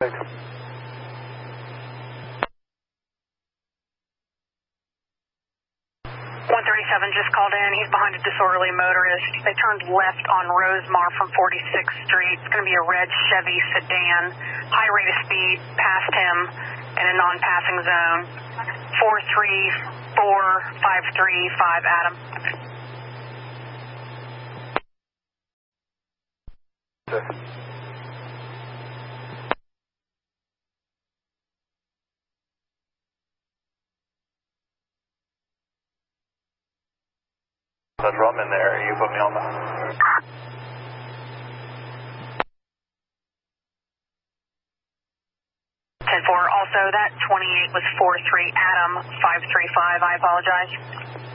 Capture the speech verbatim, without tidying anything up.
one thirty-seven just called in. He's behind a disorderly motorist. They turned left on Rosemar from forty-sixth Street. It's going to be a red Chevy sedan. High rate of speed past him in a non-passing zone. four three four five three five, Adam. That's rum in there. You put me on the... ten four. Also, that twenty-eight was four three Adam five three five. I apologize.